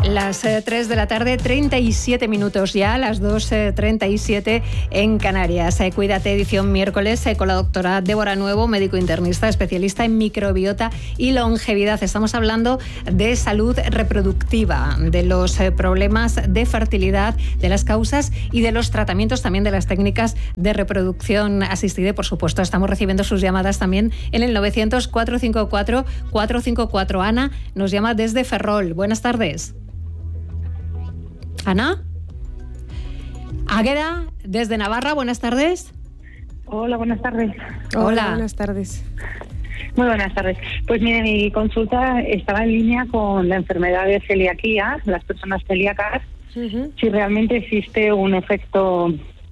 Las 3 de la tarde, 37 minutos ya, las 2:37 en Canarias. Cuídate, edición miércoles, con la doctora Débora Nuevo, médico internista, especialista en microbiota y longevidad. Estamos hablando de salud reproductiva, de los problemas de fertilidad, de las causas y de los tratamientos, también de las técnicas de reproducción asistida. Y, por supuesto, estamos recibiendo sus llamadas también en el 900-454-454. Ana nos llama desde Ferrol. Buenas tardes. Ana. Águeda, desde Navarra, buenas tardes. Hola, buenas tardes. Hola. Buenas tardes. Muy buenas tardes. Pues mire, mi consulta estaba en línea con la enfermedad de celiaquía, las personas celíacas, si realmente existe un efecto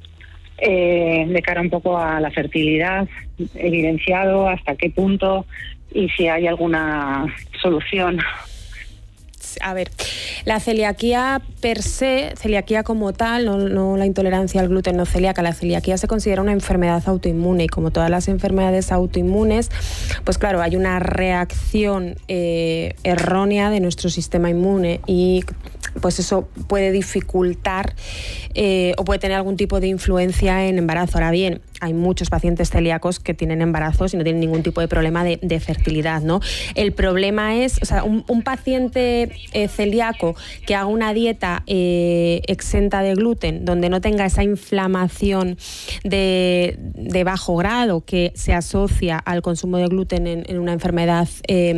de cara un poco a la fertilidad evidenciado, hasta qué punto y si hay alguna solución. A ver, la celiaquía per se, celiaquía como tal, no la intolerancia al gluten no celíaca, la celiaquía se considera una enfermedad autoinmune y como todas las enfermedades autoinmunes, pues claro, hay una reacción errónea de nuestro sistema inmune y pues eso puede dificultar o puede tener algún tipo de influencia en embarazo. Ahora bien, hay muchos pacientes celíacos que tienen embarazos y no tienen ningún tipo de problema de fertilidad, ¿no? El problema es, o sea, un paciente celíaco que haga una dieta exenta de gluten, donde no tenga esa inflamación de bajo grado que se asocia al consumo de gluten en una enfermedad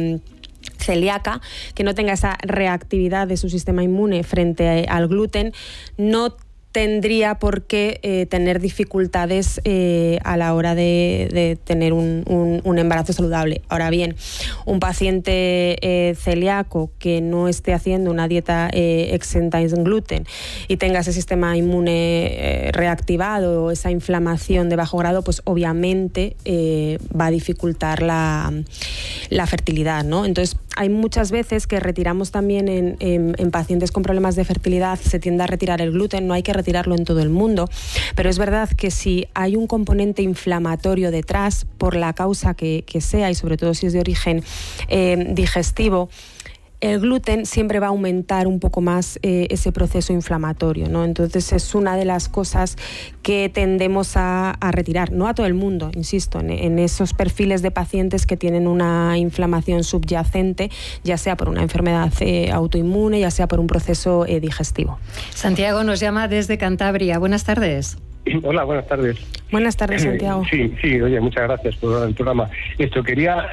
celíaca, que no tenga esa reactividad de su sistema inmune frente al gluten, no tendría por qué tener dificultades a la hora de tener un embarazo saludable. Ahora bien, un paciente celíaco que no esté haciendo una dieta exenta en gluten y tenga ese sistema inmune reactivado o esa inflamación de bajo grado, pues obviamente va a dificultar la fertilidad, ¿no? Entonces, hay muchas veces que retiramos también en pacientes con problemas de fertilidad, se tiende a retirar el gluten, no hay que retirarlo en todo el mundo, pero es verdad que si hay un componente inflamatorio detrás, por la causa que sea, y sobre todo si es de origen digestivo, el gluten siempre va a aumentar un poco más ese proceso inflamatorio, ¿no? Entonces es una de las cosas que tendemos a retirar, no a todo el mundo, insisto, en esos perfiles de pacientes que tienen una inflamación subyacente, ya sea por una enfermedad autoinmune, ya sea por un proceso digestivo. Santiago nos llama desde Cantabria. Buenas tardes. Hola, buenas tardes. Buenas tardes, Santiago. Sí, oye, muchas gracias por el programa. Quería,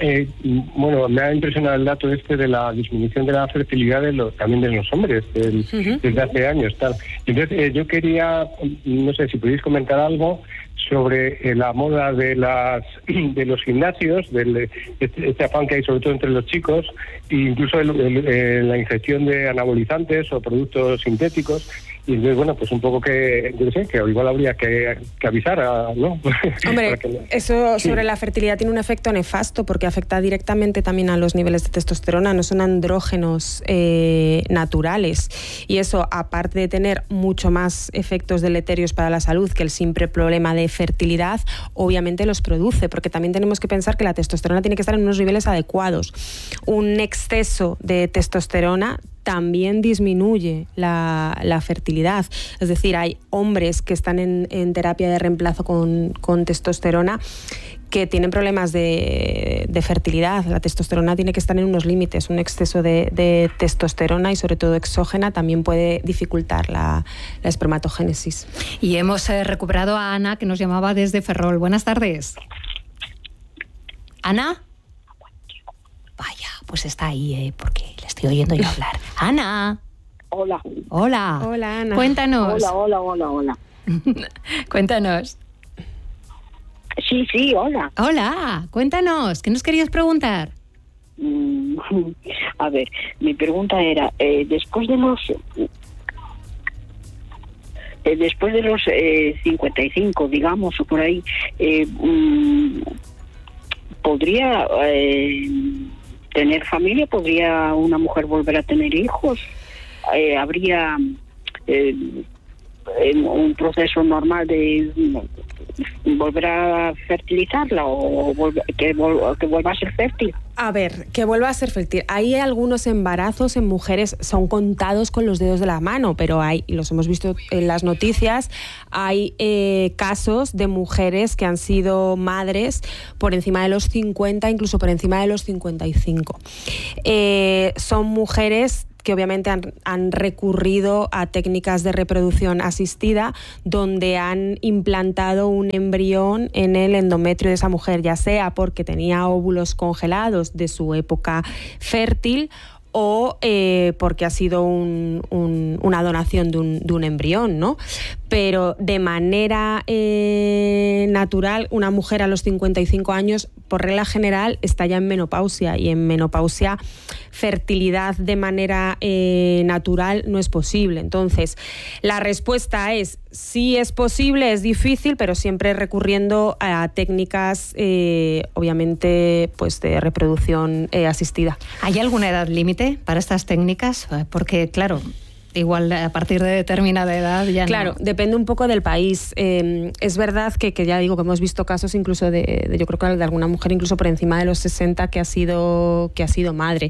me ha impresionado el dato de la disminución de la fertilidad también de los hombres desde hace años. Tal. Entonces, yo quería, no sé si podéis comentar algo sobre la moda de los gimnasios, este afán que hay sobre todo entre los chicos, e incluso la ingestión de anabolizantes o productos sintéticos. Y entonces, bueno, pues un poco que igual habría que avisar, ¿no? Hombre, eso sobre la fertilidad tiene un efecto nefasto porque afecta directamente también a los niveles de testosterona, no son andrógenos naturales. Y eso, aparte de tener mucho más efectos deleterios para la salud que el simple problema de fertilidad, obviamente los produce, porque también tenemos que pensar que la testosterona tiene que estar en unos niveles adecuados. Un exceso de testosterona también disminuye la fertilidad. Es decir, hay hombres que están en terapia de reemplazo con testosterona que tienen problemas de fertilidad. La testosterona tiene que estar en unos límites. Un exceso de testosterona y sobre todo exógena también puede dificultar la espermatogénesis. Y hemos recuperado a Ana, que nos llamaba desde Ferrol. Buenas tardes. ¿Ana? Vaya, pues está ahí, porque le estoy oyendo yo hablar. Ana. Hola. Hola. Hola, Ana. Cuéntanos. Hola. Cuéntanos. Sí, hola. Hola, cuéntanos. ¿Qué nos querías preguntar? A ver, mi pregunta era, después de los 55, digamos, o por ahí, ¿podría tener familia? ¿Podría una mujer volver a tener hijos? ¿Habría un proceso normal de volver a fertilizarla o que vuelva a ser fértil. A ver, que vuelva a ser fértil. Hay algunos embarazos en mujeres, son contados con los dedos de la mano, pero hay, y los hemos visto en las noticias, hay casos de mujeres que han sido madres por encima de los 50, incluso por encima de los 55. Son mujeres que obviamente han recurrido a técnicas de reproducción asistida donde han implantado un embrión en el endometrio de esa mujer, ya sea porque tenía óvulos congelados de su época fértil o porque ha sido una donación de un embrión, ¿no? Pero de manera natural, una mujer a los 55 años, por regla general, está ya en menopausia, y en menopausia fertilidad de manera natural no es posible. Entonces, la respuesta es sí es posible, es difícil, pero siempre recurriendo a técnicas, obviamente, pues de reproducción asistida. ¿Hay alguna edad límite para estas técnicas? Porque, claro, igual a partir de determinada edad ya claro, no. Depende un poco del país. Es verdad que ya digo que hemos visto casos incluso de yo creo que de alguna mujer incluso por encima de los 60 que ha sido madre.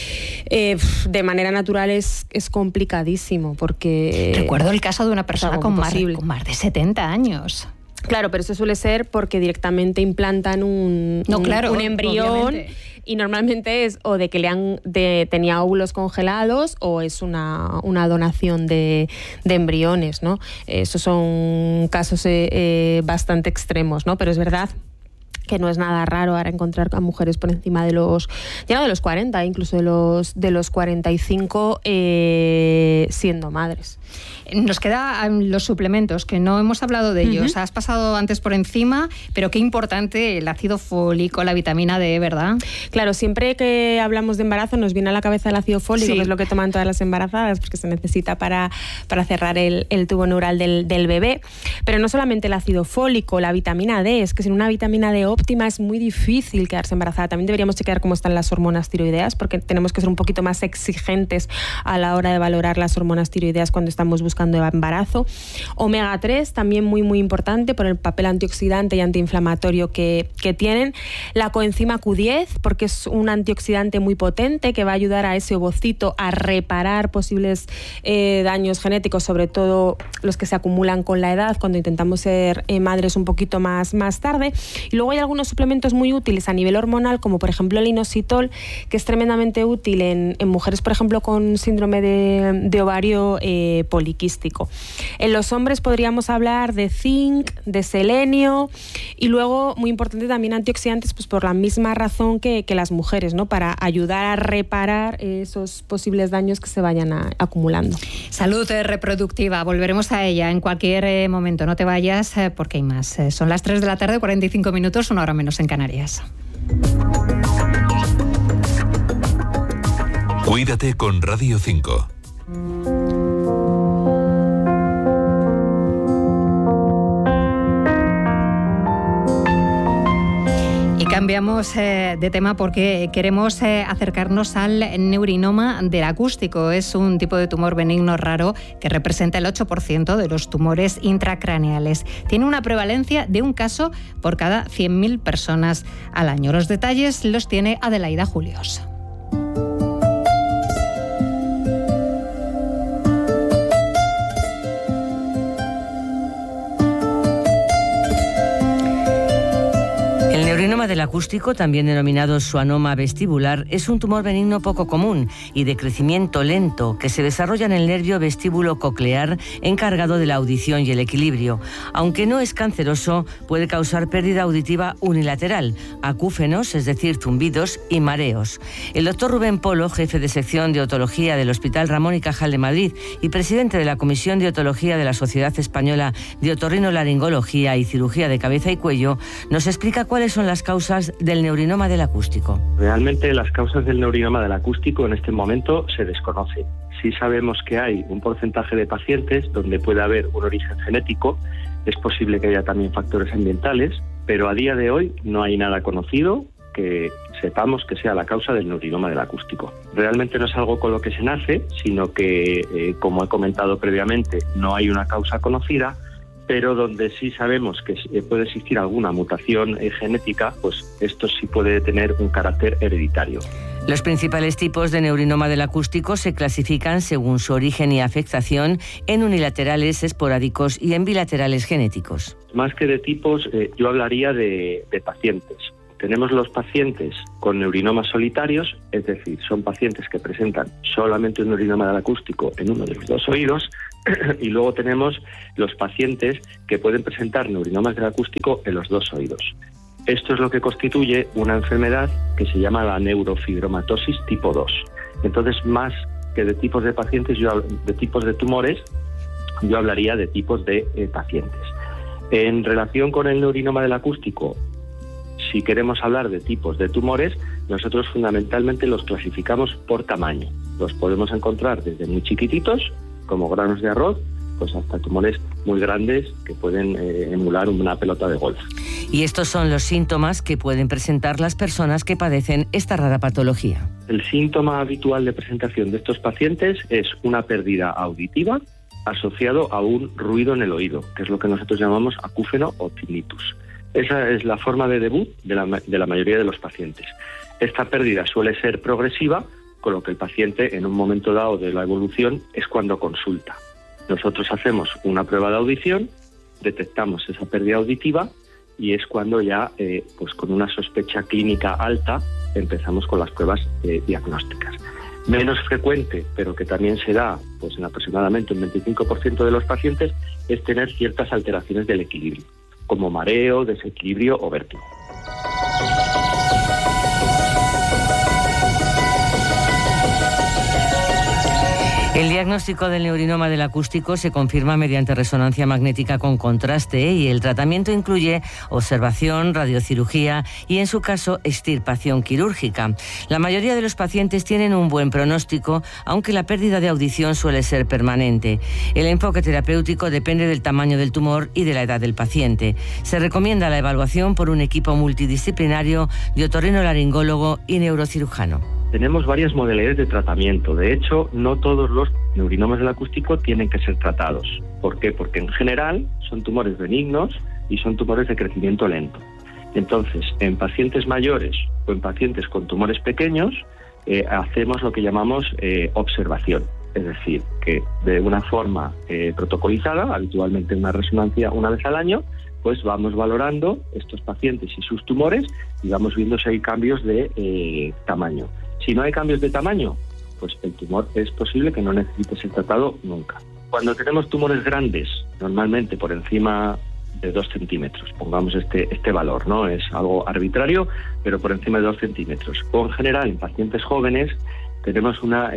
De manera natural es complicadísimo porque... Recuerdo el caso de una persona con más de 70 años. Claro, pero eso suele ser porque directamente implantan un embrión, obviamente. Y normalmente es o de que tenía óvulos congelados o es una donación de embriones, ¿no? Esos son casos bastante extremos, ¿no? Pero es verdad que no es nada raro ahora encontrar a mujeres por encima de los 40, incluso de los 45 siendo madres. Nos quedan los suplementos, que no hemos hablado de ellos. Has pasado antes por encima, pero qué importante el ácido fólico, la vitamina D, ¿verdad? Claro, siempre que hablamos de embarazo nos viene a la cabeza el ácido fólico, que es lo que toman todas las embarazadas, porque se necesita para cerrar el tubo neural del bebé. Pero no solamente el ácido fólico, la vitamina D, es que sin una vitamina D óptima es muy difícil quedarse embarazada. También deberíamos chequear cómo están las hormonas tiroideas, porque tenemos que ser un poquito más exigentes a la hora de valorar las hormonas tiroideas cuando estamos buscando embarazo. Omega 3, también muy muy importante por el papel antioxidante y antiinflamatorio que tienen. La coenzima Q10, porque es un antioxidante muy potente que va a ayudar a ese ovocito a reparar posibles daños genéticos, sobre todo los que se acumulan con la edad cuando intentamos ser madres un poquito más tarde. Y luego hay algunos suplementos muy útiles a nivel hormonal, como por ejemplo el inositol, que es tremendamente útil en mujeres, por ejemplo, con síndrome de ovario poliquístico. En los hombres podríamos hablar de zinc, de selenio y luego, muy importante también, antioxidantes, pues por la misma razón que las mujeres, ¿no? Para ayudar a reparar esos posibles daños que se vayan acumulando. Salud reproductiva, volveremos a ella en cualquier momento. No te vayas porque hay más. Son las 3 de la tarde, 45 minutos, una hora menos en Canarias. Cuídate con Radio 5. Cambiamos de tema porque queremos acercarnos al neurinoma del acústico. Es un tipo de tumor benigno raro que representa el 8% de los tumores intracraneales. Tiene una prevalencia de un caso por cada 100.000 personas al año. Los detalles los tiene Adelaida Julios. El neurinoma del acústico, también denominado schwannoma vestibular, es un tumor benigno poco común y de crecimiento lento que se desarrolla en el nervio vestíbulo coclear encargado de la audición y el equilibrio. Aunque no es canceroso, puede causar pérdida auditiva unilateral, acúfenos, es decir, zumbidos y mareos. El doctor Rubén Polo, jefe de sección de otología del Hospital Ramón y Cajal de Madrid y presidente de la Comisión de Otología de la Sociedad Española de Otorrinolaringología y Cirugía de Cabeza y Cuello, nos explica cuáles son las causas del neurinoma del acústico. Realmente las causas del neurinoma del acústico en este momento se desconocen. Sí sabemos que hay un porcentaje de pacientes donde puede haber un origen genético, es posible que haya también factores ambientales, pero a día de hoy no hay nada conocido que sepamos que sea la causa del neurinoma del acústico. Realmente no es algo con lo que se nace, sino que, como he comentado previamente, no hay una causa conocida, pero donde sí sabemos que puede existir alguna mutación genética, pues esto sí puede tener un carácter hereditario. Los principales tipos de neurinoma del acústico se clasifican según su origen y afectación en unilaterales, esporádicos y en bilaterales genéticos. Más que de tipos, yo hablaría de pacientes. Tenemos los pacientes con neurinomas solitarios, es decir, son pacientes que presentan solamente un neurinoma del acústico en uno de los dos oídos, y luego tenemos los pacientes que pueden presentar neurinomas del acústico en los dos oídos. Esto es lo que constituye una enfermedad que se llama la neurofibromatosis tipo 2. Entonces, más que de tipos de pacientes, de tipos de tumores, yo hablaría de tipos de pacientes. En relación con el neurinoma del acústico, si queremos hablar de tipos de tumores, nosotros fundamentalmente los clasificamos por tamaño. Los podemos encontrar desde muy chiquititos, como granos de arroz, pues hasta tumores muy grandes que pueden emular una pelota de golf. Y estos son los síntomas que pueden presentar las personas que padecen esta rara patología. El síntoma habitual de presentación de estos pacientes es una pérdida auditiva asociado a un ruido en el oído, que es lo que nosotros llamamos acúfeno o tinnitus. Esa es la forma de debut de la mayoría de los pacientes. Esta pérdida suele ser progresiva, con lo que el paciente en un momento dado de la evolución es cuando consulta. Nosotros hacemos una prueba de audición, detectamos esa pérdida auditiva y es cuando ya, pues con una sospecha clínica alta, empezamos con las pruebas diagnósticas. Menos frecuente, pero que también se da pues en aproximadamente un 25% de los pacientes, es tener ciertas alteraciones del equilibrio, como mareo, desequilibrio o vértigo. El diagnóstico del neurinoma del acústico se confirma mediante resonancia magnética con contraste y el tratamiento incluye observación, radiocirugía y, en su caso, extirpación quirúrgica. La mayoría de los pacientes tienen un buen pronóstico, aunque la pérdida de audición suele ser permanente. El enfoque terapéutico depende del tamaño del tumor y de la edad del paciente. Se recomienda la evaluación por un equipo multidisciplinario de otorrinolaringólogo y neurocirujano. Tenemos varias modalidades de tratamiento. De hecho, no todos los neurinomas del acústico tienen que ser tratados. ¿Por qué? Porque en general son tumores benignos y son tumores de crecimiento lento. Entonces, en pacientes mayores o en pacientes con tumores pequeños, hacemos lo que llamamos observación. Es decir, que de una forma protocolizada, habitualmente una resonancia una vez al año, pues vamos valorando estos pacientes y sus tumores y vamos viendo si hay cambios de tamaño. Si no hay cambios de tamaño, pues el tumor es posible que no necesite ser tratado nunca. Cuando tenemos tumores grandes, normalmente por encima de 2 centímetros, pongamos este valor, ¿no? Es algo arbitrario, pero por encima de 2 centímetros. O en general, en pacientes jóvenes, tenemos una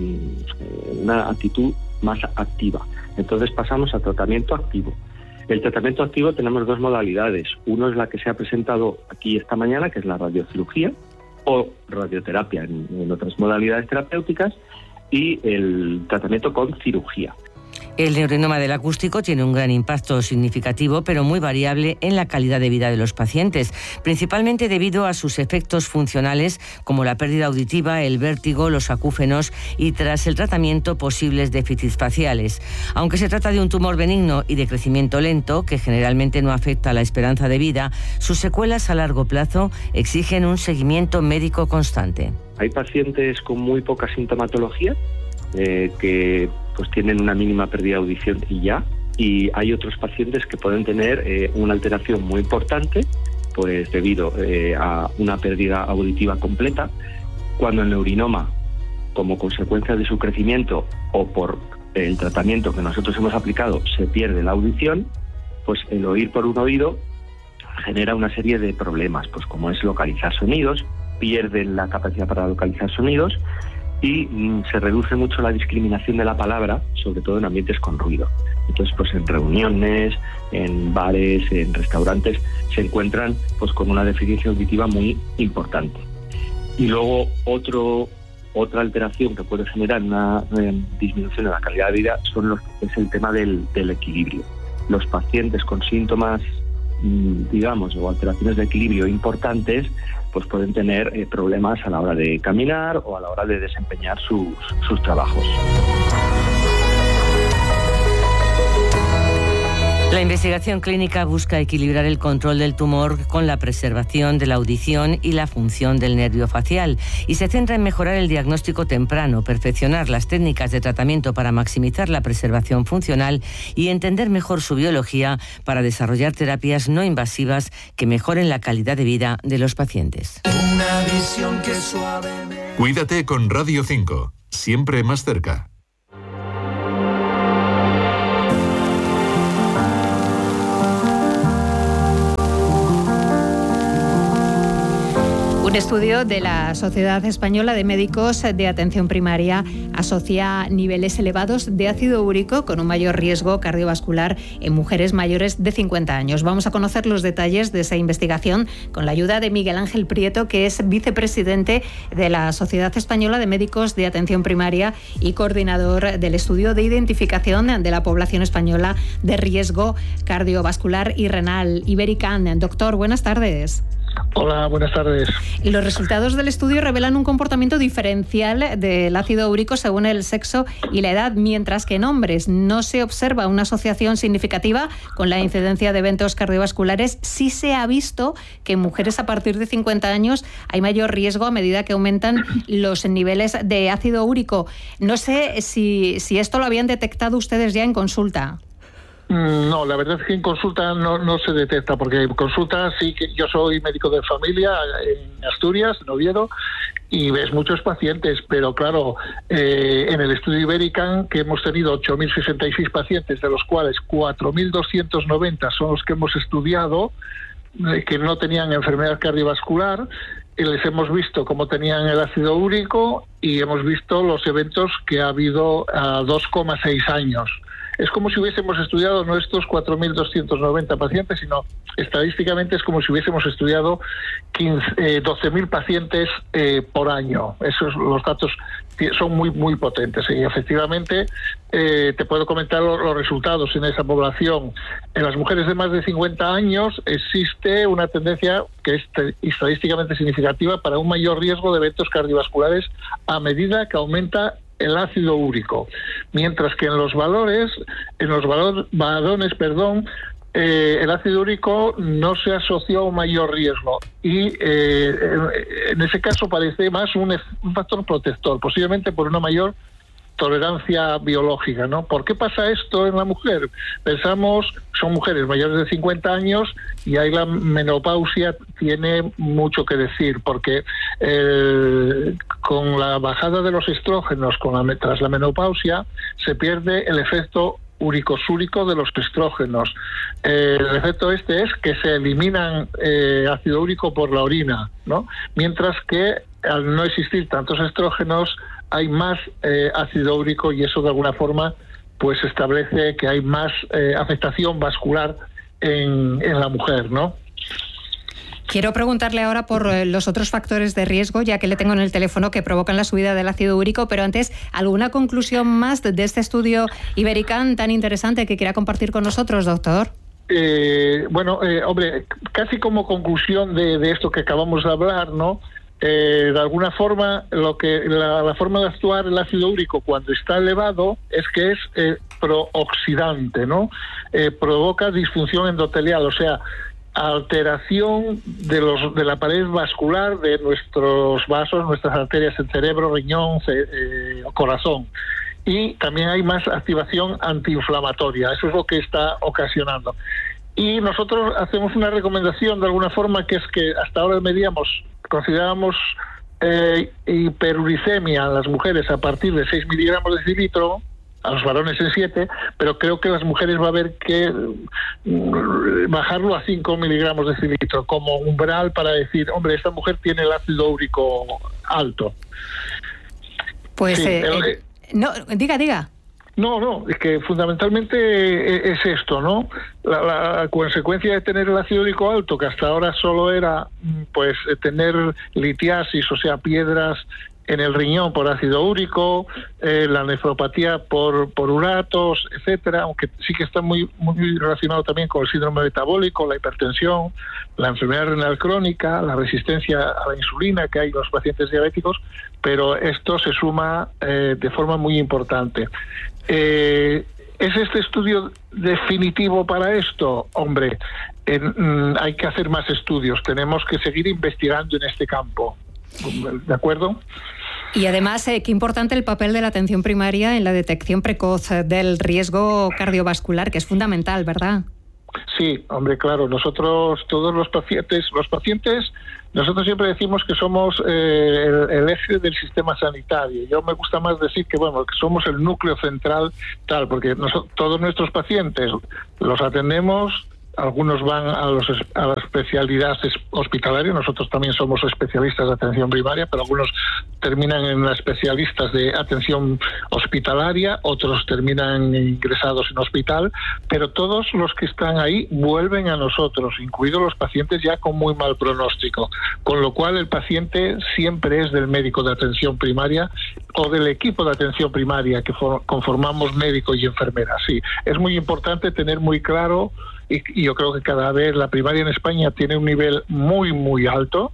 actitud más activa. Entonces pasamos a tratamiento activo. El tratamiento activo tenemos dos modalidades. Uno es la que se ha presentado aquí esta mañana, que es la radiocirugía o radioterapia en otras modalidades terapéuticas, y el tratamiento con cirugía. El neurinoma del acústico tiene un gran impacto significativo, pero muy variable en la calidad de vida de los pacientes, principalmente debido a sus efectos funcionales como la pérdida auditiva, el vértigo, los acúfenos y, tras el tratamiento, posibles déficits faciales. Aunque se trata de un tumor benigno y de crecimiento lento, que generalmente no afecta a la esperanza de vida, sus secuelas a largo plazo exigen un seguimiento médico constante. Hay pacientes con muy poca sintomatología que pues tienen una mínima pérdida de audición y hay otros pacientes que pueden tener una alteración muy importante pues debido a una pérdida auditiva completa, cuando el neurinoma, como consecuencia de su crecimiento o por el tratamiento que nosotros hemos aplicado, se pierde la audición, pues el oír por un oído genera una serie de problemas, pues como es localizar sonidos, pierden la capacidad para localizar sonidos y se reduce mucho la discriminación de la palabra, sobre todo en ambientes con ruido. Entonces, pues en reuniones, en bares, en restaurantes, se encuentran pues con una deficiencia auditiva muy importante. Y luego otra alteración que puede generar una disminución en la calidad de vida es el tema del equilibrio. Los pacientes con síntomas, digamos, o alteraciones de equilibrio importantes, pues pueden tener problemas a la hora de caminar o a la hora de desempeñar sus trabajos. La investigación clínica busca equilibrar el control del tumor con la preservación de la audición y la función del nervio facial y se centra en mejorar el diagnóstico temprano, perfeccionar las técnicas de tratamiento para maximizar la preservación funcional y entender mejor su biología para desarrollar terapias no invasivas que mejoren la calidad de vida de los pacientes. Una visión que suavemente... Cuídate con Radio 5, siempre más cerca. Un estudio de la Sociedad Española de Médicos de Atención Primaria asocia niveles elevados de ácido úrico con un mayor riesgo cardiovascular en mujeres mayores de 50 años. Vamos a conocer los detalles de esa investigación con la ayuda de Miguel Ángel Prieto, que es vicepresidente de la Sociedad Española de Médicos de Atención Primaria y coordinador del estudio de identificación de la población española de riesgo cardiovascular y renal, Iberican. Doctor, buenas tardes. Hola, buenas tardes. Y los resultados del estudio revelan un comportamiento diferencial del ácido úrico según el sexo y la edad, mientras que en hombres no se observa una asociación significativa con la incidencia de eventos cardiovasculares. Sí se ha visto que en mujeres a partir de 50 años hay mayor riesgo a medida que aumentan los niveles de ácido úrico. No sé si esto lo habían detectado ustedes ya en consulta. No, la verdad es que en consulta no se detecta, porque en consulta sí que yo soy médico de familia en Asturias, en Oviedo, y ves muchos pacientes, pero claro, en el estudio Iberican, que hemos tenido 8.066 pacientes, de los cuales 4.290 son los que hemos estudiado, que no tenían enfermedad cardiovascular, les hemos visto cómo tenían el ácido úrico y hemos visto los eventos que ha habido a 2,6 años. Es como si hubiésemos estudiado no estos 4.290 pacientes, sino estadísticamente es como si hubiésemos estudiado 12.000 pacientes por año. Los datos son muy potentes y efectivamente te puedo comentar los resultados en esa población. En las mujeres de más de 50 años existe una tendencia que es estadísticamente significativa para un mayor riesgo de eventos cardiovasculares a medida que aumenta el ácido úrico, mientras que en los varones, el ácido úrico no se asoció a un mayor riesgo y en ese caso parece más un factor protector, posiblemente por una mayor tolerancia biológica, ¿no? ¿Por qué pasa esto en la mujer? Pensamos, son mujeres mayores de 50 años y ahí la menopausia tiene mucho que decir, porque con la bajada de los estrógenos tras la menopausia se pierde el efecto uricosúrico de los estrógenos. El efecto es que se eliminan ácido úrico por la orina, ¿no? Mientras que al no existir tantos estrógenos hay más ácido úrico y eso de alguna forma pues establece que hay más afectación vascular en la mujer, ¿no? Quiero preguntarle ahora por los otros factores de riesgo, ya que le tengo en el teléfono, que provocan la subida del ácido úrico, pero antes, ¿alguna conclusión más de este estudio Iberican tan interesante que quiera compartir con nosotros, doctor? Hombre, casi como conclusión de esto que acabamos de hablar, ¿no? De alguna forma, la forma de actuar el ácido úrico cuando está elevado es que es prooxidante, ¿no? Provoca disfunción endotelial, o sea, alteración de la pared vascular de nuestros vasos, nuestras arterias, el cerebro, riñón, corazón. Y también hay más activación antiinflamatoria, eso es lo que está ocasionando. Y nosotros hacemos una recomendación de alguna forma, que es que hasta ahora considerábamos hiperuricemia en las mujeres a partir de 6 miligramos de decilitro, a los varones en 7, pero creo que las mujeres va a haber que bajarlo a 5 miligramos de decilitro como umbral para decir, hombre, esta mujer tiene el ácido úrico alto. Pues sí, no, diga. No, es que fundamentalmente es esto, ¿no? La consecuencia de tener el ácido úrico alto, que hasta ahora solo era pues tener litiasis, o sea, piedras en el riñón por ácido úrico, la nefropatía por uratos, etcétera, aunque sí que está muy relacionado también con el síndrome metabólico, la hipertensión, la enfermedad renal crónica, la resistencia a la insulina que hay en los pacientes diabéticos, pero esto se suma de forma muy importante. ¿Es este estudio definitivo para esto? Hombre, hay que hacer más estudios, tenemos que seguir investigando en este campo. ¿De acuerdo? Y además, qué importante el papel de la atención primaria en la detección precoz del riesgo cardiovascular, que es fundamental, ¿verdad? Sí, hombre, claro, nosotros, todos los pacientes, nosotros siempre decimos que somos el eje del sistema sanitario. Yo me gusta más decir que, bueno, que somos el núcleo central, tal, porque todos nuestros pacientes los atendemos. Algunos van a las especialidades hospitalarias, nosotros también somos especialistas de atención primaria, pero algunos terminan en las especialistas de atención hospitalaria, otros terminan ingresados en hospital, pero todos los que están ahí vuelven a nosotros, incluidos los pacientes ya con muy mal pronóstico, con lo cual el paciente siempre es del médico de atención primaria o del equipo de atención primaria que conformamos médico y enfermera. Sí, es muy importante tener muy claro, y yo creo que cada vez la primaria en España tiene un nivel muy, muy alto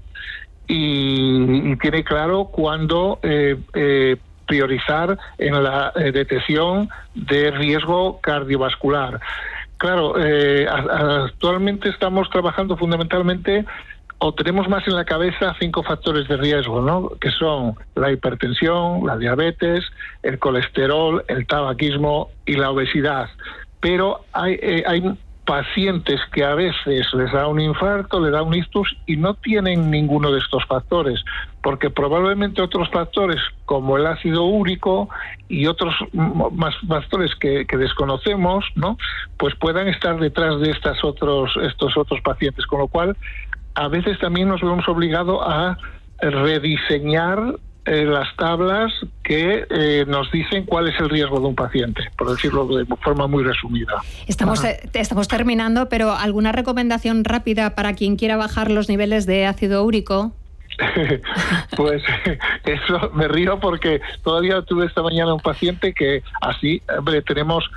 y tiene claro cuándo priorizar en la detección de riesgo cardiovascular. Claro, actualmente estamos trabajando fundamentalmente, o tenemos más en la cabeza 5 factores de riesgo, ¿no? Que son la hipertensión, la diabetes, el colesterol, el tabaquismo y la obesidad. Pero hay pacientes que a veces les da un infarto, les da un ictus y no tienen ninguno de estos factores, porque probablemente otros factores como el ácido úrico y otros más factores que desconocemos, ¿no? Pues puedan estar detrás de estos otros pacientes, con lo cual a veces también nos vemos obligados a rediseñar las tablas que nos dicen cuál es el riesgo de un paciente, por decirlo de forma muy resumida. Estamos terminando, pero ¿alguna recomendación rápida para quien quiera bajar los niveles de ácido úrico? Pues eso, me río porque todavía tuve esta mañana un paciente que así, hombre, tenemos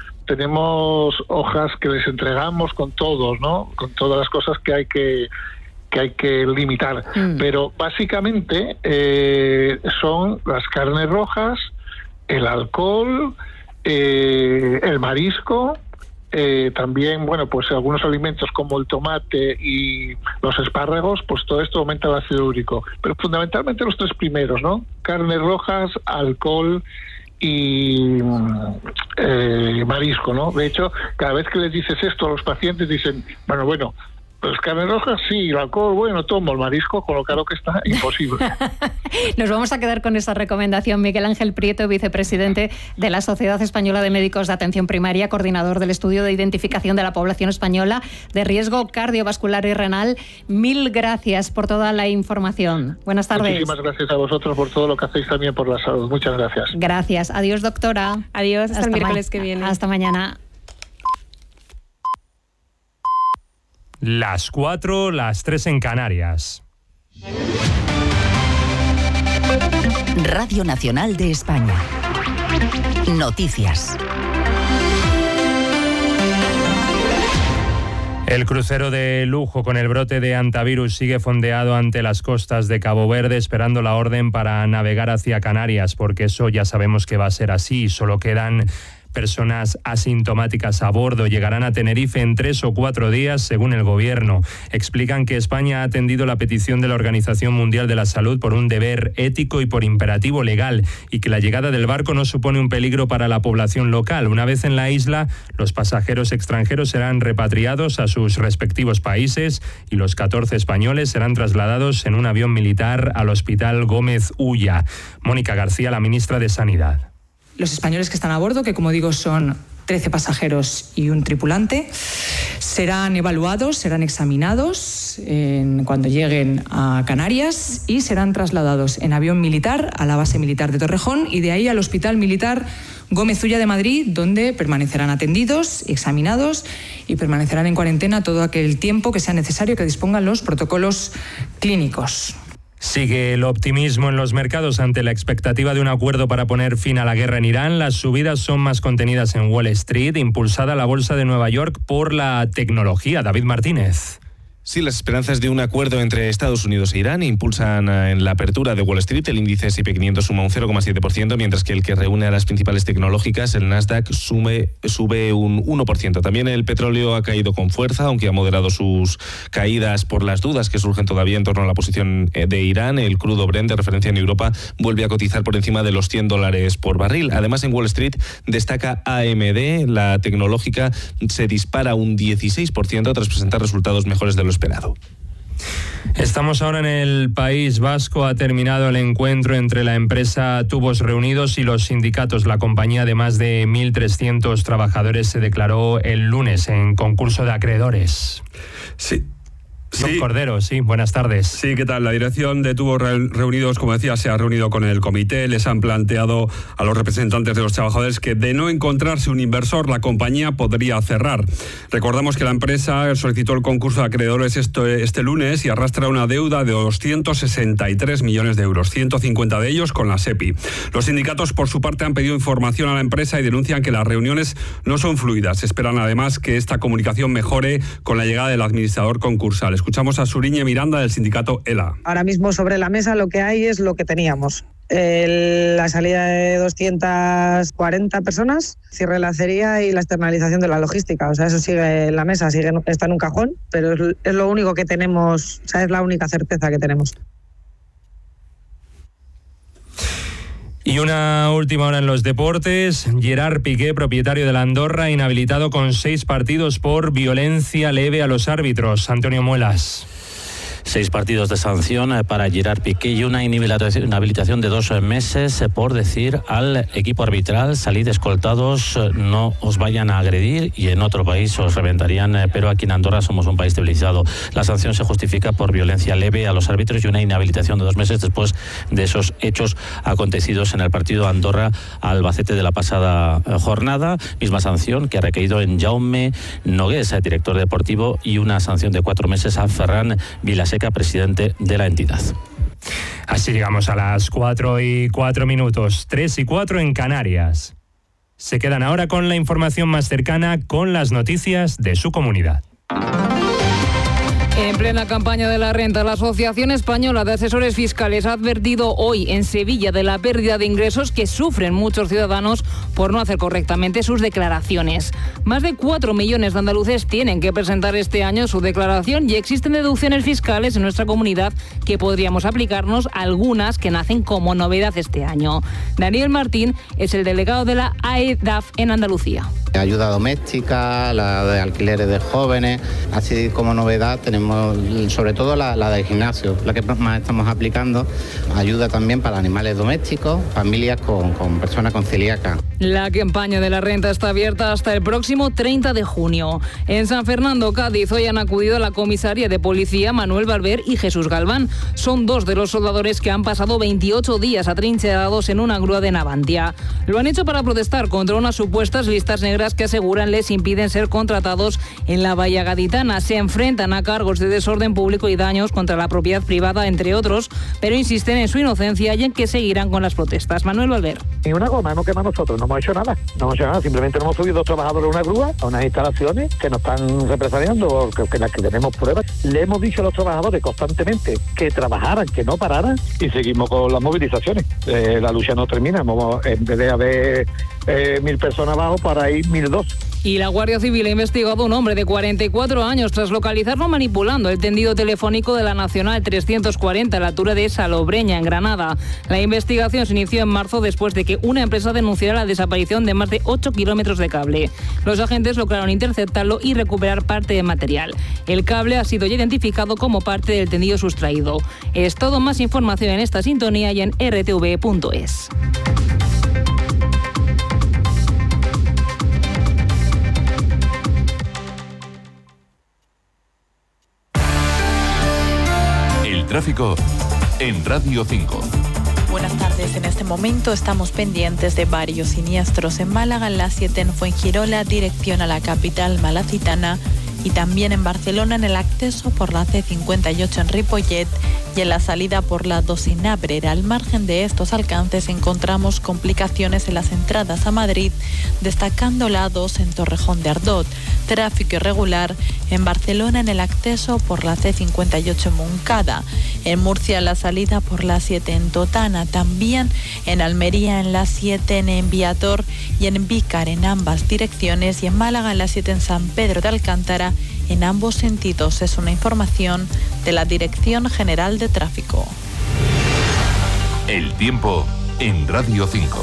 hojas que les entregamos con todos, ¿no? Con todas las cosas que hay que limitar, pero básicamente son las carnes rojas, el alcohol, el marisco, también, bueno, pues algunos alimentos como el tomate y los espárragos, pues todo esto aumenta el ácido úrico, pero fundamentalmente los 3 primeros, ¿no? Carnes rojas, alcohol y marisco, ¿no? De hecho, cada vez que les dices esto a los pacientes dicen, bueno, pues carne roja sí, el alcohol, bueno, tomo el marisco, con lo caro que está, imposible. Nos vamos a quedar con esa recomendación. Miguel Ángel Prieto, vicepresidente de la Sociedad Española de Médicos de Atención Primaria, coordinador del estudio de identificación de la población española de riesgo cardiovascular y renal. 1000 gracias por toda la información. Buenas tardes. Muchísimas gracias a vosotros por todo lo que hacéis también por la salud. Muchas gracias. Gracias. Adiós, doctora. Adiós, hasta el miércoles que viene. Hasta mañana. Las 4, las 3 en Canarias. Radio Nacional de España. Noticias. El crucero de lujo con el brote de hantavirus sigue fondeado ante las costas de Cabo Verde, esperando la orden para navegar hacia Canarias, porque eso ya sabemos que va a ser así. Solo quedan personas asintomáticas a bordo. Llegarán a Tenerife en 3 o 4 días, según el gobierno. Explican que España ha atendido la petición de la Organización Mundial de la Salud por un deber ético y por imperativo legal, y que la llegada del barco no supone un peligro para la población local. Una vez en la isla, los pasajeros extranjeros serán repatriados a sus respectivos países y los 14 españoles serán trasladados en un avión militar al Hospital Gómez Ulla. Mónica García, la ministra de Sanidad. Los españoles que están a bordo, que como digo son 13 pasajeros y un tripulante, serán evaluados, serán examinados cuando lleguen a Canarias y serán trasladados en avión militar a la base militar de Torrejón y de ahí al Hospital Militar Gómez Ulla de Madrid, donde permanecerán atendidos, examinados y permanecerán en cuarentena todo aquel tiempo que sea necesario que dispongan los protocolos clínicos. Sigue el optimismo en los mercados ante la expectativa de un acuerdo para poner fin a la guerra en Irán. Las subidas son más contenidas en Wall Street, impulsada la bolsa de Nueva York por la tecnología. David Martínez. Sí, las esperanzas de un acuerdo entre Estados Unidos e Irán impulsan en la apertura de Wall Street. El índice S&P 500 suma un 0,7%, mientras que el que reúne a las principales tecnológicas, el Nasdaq, sube un 1%. También el petróleo ha caído con fuerza, aunque ha moderado sus caídas por las dudas que surgen todavía en torno a la posición de Irán. El crudo Brent, de referencia en Europa, vuelve a cotizar por encima de los $100 por barril. Además, en Wall Street destaca AMD. La tecnológica se dispara un 16% tras presentar resultados mejores de lo esperado. Estamos ahora en el País Vasco. Ha terminado el encuentro entre la empresa Tubos Reunidos y los sindicatos. La compañía de más de 1.300 trabajadores se declaró el lunes en concurso de acreedores. Sí. Don Cordero, sí, buenas tardes. Sí, ¿qué tal? La dirección de Tubos Reunidos, como decía, se ha reunido con el comité. Les han planteado a los representantes de los trabajadores que, de no encontrarse un inversor, la compañía podría cerrar. Recordamos que la empresa solicitó el concurso de acreedores este lunes y arrastra una deuda de 263 millones de euros, 150 de ellos con la SEPI. Los sindicatos, por su parte, han pedido información a la empresa y denuncian que las reuniones no son fluidas. Esperan, además, que esta comunicación mejore con la llegada del administrador concursal. Escuchamos a Suriñe Miranda del sindicato ELA. Ahora mismo sobre la mesa lo que hay es lo que teníamos. La salida de 240 personas, cierre de la acería y la externalización de la logística. O sea, eso sigue en la mesa, está en un cajón, pero es lo único que tenemos, o sea, es la única certeza que tenemos. Y una última hora en los deportes. Gerard Piqué, propietario de la Andorra, inhabilitado con 6 partidos por violencia leve a los árbitros. Antonio Muelas. 6 partidos de sanción para Gerard Piqué y una inhabilitación de 2 meses por decir al equipo arbitral: salid escoltados, no os vayan a agredir, y en otro país os reventarían, pero aquí en Andorra somos un país civilizado. La sanción se justifica por violencia leve a los árbitros y una inhabilitación de 2 meses después de esos hechos acontecidos en el partido Andorra-Albacete de la pasada jornada. Misma sanción que ha recaído en Jaume Nogués, director deportivo, y una sanción de 4 meses a Ferran Vilaseca, presidente de la entidad. Así llegamos a las 4:04, 3:04 en Canarias. Se quedan ahora con la información más cercana, con las noticias de su comunidad. En plena campaña de la renta, la Asociación Española de Asesores Fiscales ha advertido hoy en Sevilla de la pérdida de ingresos que sufren muchos ciudadanos por no hacer correctamente sus declaraciones. Más de 4 millones de andaluces tienen que presentar este año su declaración y existen deducciones fiscales en nuestra comunidad que podríamos aplicarnos, algunas que nacen como novedad este año. Daniel Martín es el delegado de la AEDAF en Andalucía. Ayuda doméstica, la de alquileres de jóvenes, así como novedad tenemos sobre todo la del gimnasio, la que más estamos aplicando. Ayuda también para animales domésticos, familias con personas con celíaca. La campaña de la renta está abierta hasta el próximo 30 de junio. En San Fernando, Cádiz, hoy han acudido a la comisaría de policía Manuel Barber y Jesús Galván. Son 2 de los soldadores que han pasado 28 días atrincherados en una grúa de Navantia. Lo han hecho para protestar contra unas supuestas listas negras que aseguran les impiden ser contratados en la Bahía Gaditana. Se enfrentan a cargos de desorden público y daños contra la propiedad privada, entre otros, pero insisten en su inocencia y en que seguirán con las protestas. Manuel Valver. Ni una goma hemos quemado nosotros, no hemos hecho nada. No hemos hecho nada, simplemente nos hemos subido 2 trabajadores a una grúa, a unas instalaciones que nos están represaliando, que las que tenemos pruebas. Le hemos dicho a los trabajadores constantemente que trabajaran, que no pararan, y seguimos con las movilizaciones. La lucha no termina, en vez de haber 1.000 personas abajo, para ir 1.002. Y la Guardia Civil ha investigado a un hombre de 44 años tras localizarlo manipulando el tendido telefónico de la Nacional 340 a la altura de Salobreña, en Granada. La investigación se inició en marzo después de que una empresa denunciara la desaparición de más de 8 kilómetros de cable. Los agentes lograron interceptarlo y recuperar parte del material. El cable ha sido ya identificado como parte del tendido sustraído. Es todo. Más información en esta sintonía y en rtv.es. Tráfico en Radio 5. Buenas tardes. En este momento estamos pendientes de varios siniestros en Málaga, en la 7 en Fuengirola, dirección a la capital malacitana, y también en Barcelona en el acceso por la C58 en Ripollet y en la salida por la 2 en Abrera. Al margen de estos alcances encontramos complicaciones en las entradas a Madrid, destacando la A2 en Torrejón de Ardot. Tráfico irregular en Barcelona en el acceso por la C58 en Moncada. En Murcia la salida por la 7 en Totana. También en Almería en la 7 en Enviator y en Vícar en ambas direcciones. Y en Málaga en la 7 en San Pedro de Alcántara en ambos sentidos. Es una información de la Dirección General de Tráfico. El tiempo en Radio 5.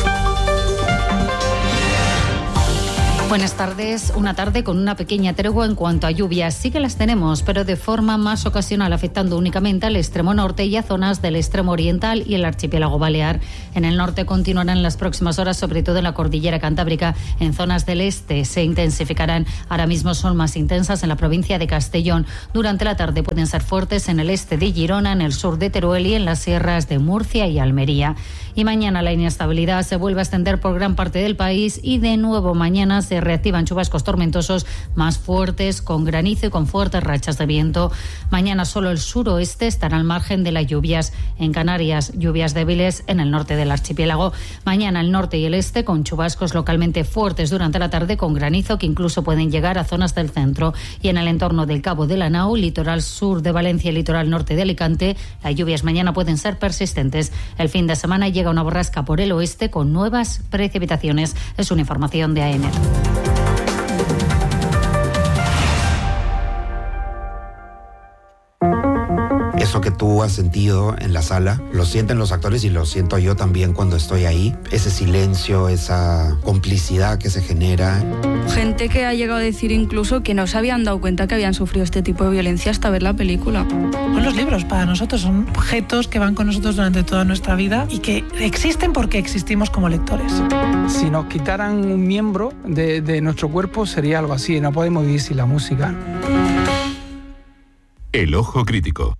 Buenas tardes. Una tarde con una pequeña tregua en cuanto a lluvias. Sí que las tenemos, pero de forma más ocasional, afectando únicamente al extremo norte y a zonas del extremo oriental y el archipiélago balear. En el norte continuarán las próximas horas, sobre todo en la cordillera cantábrica. En zonas del este se intensificarán. Ahora mismo son más intensas en la provincia de Castellón. Durante la tarde pueden ser fuertes en el este de Girona, en el sur de Teruel y en las sierras de Murcia y Almería. Y mañana la inestabilidad se vuelve a extender por gran parte del país y de nuevo mañana se reactivan chubascos tormentosos más fuertes, con granizo y con fuertes rachas de viento. Mañana solo el suroeste estará al margen de las lluvias. En Canarias, lluvias débiles en el norte del archipiélago. Mañana el norte y el este con chubascos localmente fuertes durante la tarde, con granizo que incluso pueden llegar a zonas del centro. Y en el entorno del Cabo de la Nao, litoral sur de Valencia y litoral norte de Alicante, las lluvias mañana pueden ser persistentes. El fin de semana llega una borrasca por el oeste con nuevas precipitaciones. Es una información de AEMET. Eso que tú has sentido en la sala, lo sienten los actores y lo siento yo también cuando estoy ahí. Ese silencio, esa complicidad que se genera. Gente que ha llegado a decir incluso que no se habían dado cuenta que habían sufrido este tipo de violencia hasta ver la película. Pues los libros para nosotros son objetos que van con nosotros durante toda nuestra vida y que existen porque existimos como lectores. Si nos quitaran un miembro de nuestro cuerpo sería algo así, no podemos vivir sin la música. El ojo crítico.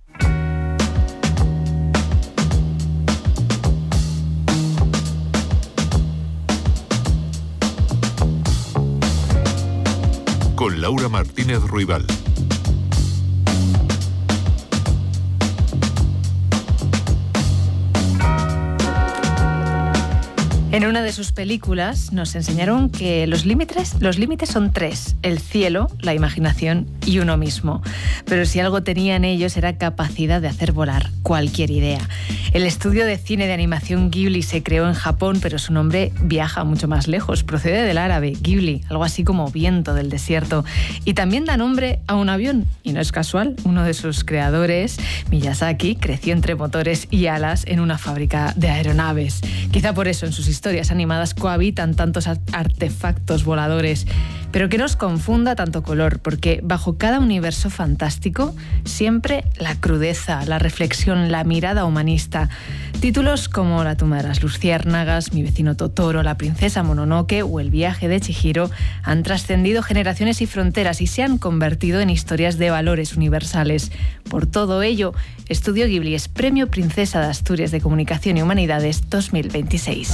Con Laura Martínez Ruibal. En una de sus películas nos enseñaron que los límites son 3: el cielo, la imaginación y uno mismo. Pero si algo tenían ellos era capacidad de hacer volar cualquier idea. El estudio de cine de animación Ghibli se creó en Japón, pero su nombre viaja mucho más lejos. Procede del árabe, Ghibli, algo así como viento del desierto. Y también da nombre a un avión. Y no es casual, uno de sus creadores, Miyazaki, creció entre motores y alas en una fábrica de aeronaves. Quizá por eso en sus historias animadas cohabitan tantos artefactos voladores. Pero que no os confunda tanto color, porque bajo cada universo fantástico siempre la crudeza, la reflexión, la mirada humanista. Títulos como La tumba de las luciérnagas, Mi vecino Totoro, La princesa Mononoke o El viaje de Chihiro han trascendido generaciones y fronteras y se han convertido en historias de valores universales. Por todo ello, Estudio Ghibli es Premio Princesa de Asturias de Comunicación y Humanidades 2026.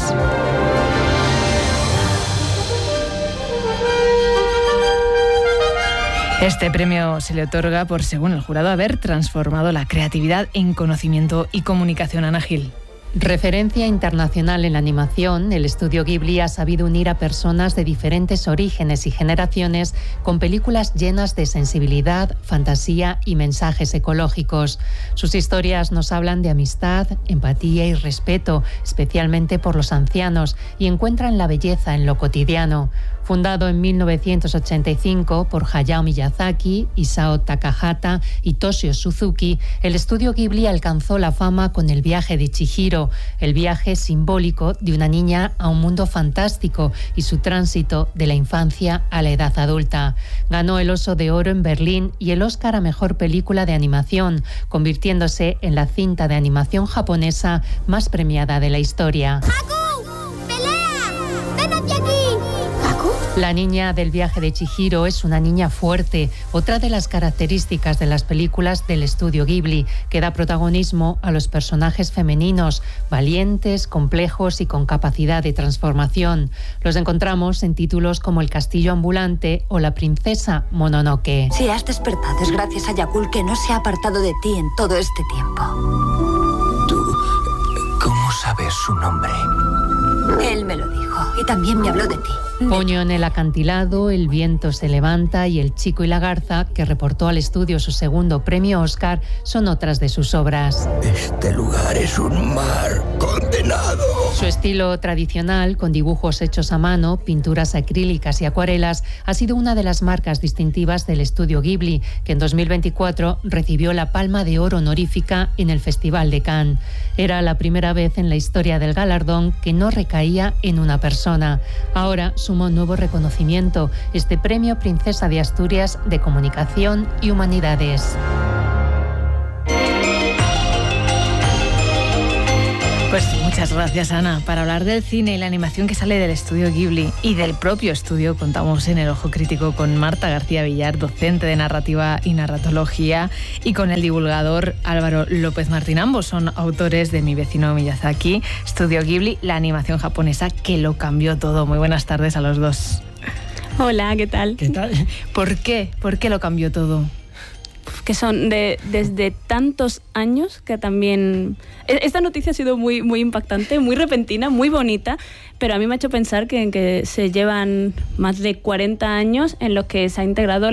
Este premio se le otorga por, según el jurado, haber transformado la creatividad en conocimiento y comunicación. Ana Gil. Referencia internacional en la animación, el estudio Ghibli ha sabido unir a personas de diferentes orígenes y generaciones con películas llenas de sensibilidad, fantasía y mensajes ecológicos. Sus historias nos hablan de amistad, empatía y respeto, especialmente por los ancianos, y encuentran la belleza en lo cotidiano. Fundado en 1985 por Hayao Miyazaki, Isao Takahata y Toshio Suzuki, el estudio Ghibli alcanzó la fama con El viaje de Chihiro, el viaje simbólico de una niña a un mundo fantástico y su tránsito de la infancia a la edad adulta. Ganó el Oso de Oro en Berlín y el Oscar a Mejor Película de Animación, convirtiéndose en la cinta de animación japonesa más premiada de la historia. ¡Haku! ¡Pelea! ¡Ven hacia aquí! ¿Haku? La niña del viaje de Chihiro es una niña fuerte, otra de las características de las películas del estudio Ghibli, que da protagonismo a los personajes femeninos, valientes, complejos y con capacidad de transformación. Los encontramos en títulos como El castillo ambulante o La princesa Mononoke. Si has despertado es gracias a Yakul, que no se ha apartado de ti en todo este tiempo. ¿Tú cómo sabes su nombre? Él me lo dijo y también me habló de ti. Poño en el acantilado, El viento se levanta y El chico y la garza, que reportó al estudio su segundo premio Oscar, son otras de sus obras. Este lugar es un mar condenado. Su estilo tradicional, con dibujos hechos a mano, pinturas acrílicas y acuarelas, ha sido una de las marcas distintivas del estudio Ghibli, que en 2024 recibió la Palma de Oro honorífica en el Festival de Cannes. Era la primera vez en la historia del galardón que no recaía en una persona. Ahora suma un nuevo reconocimiento, este premio Princesa de Asturias de Comunicación y Humanidades. Pues muchas gracias, Ana. Para hablar del cine y la animación que sale del estudio Ghibli y del propio estudio, contamos en El Ojo Crítico con Marta García Villar, docente de narrativa y narratología, y con el divulgador Álvaro López Martín. Ambos son autores de Mi vecino Miyazaki, Estudio Ghibli, la animación japonesa que lo cambió todo. Muy buenas tardes a los dos. Hola, ¿qué tal? ¿Qué tal? ¿Por qué? ¿Por qué lo cambió todo? Que son desde tantos años que también... Esta noticia ha sido muy, muy impactante, muy repentina, muy bonita, pero a mí me ha hecho pensar que se llevan más de 40 años en los que se ha integrado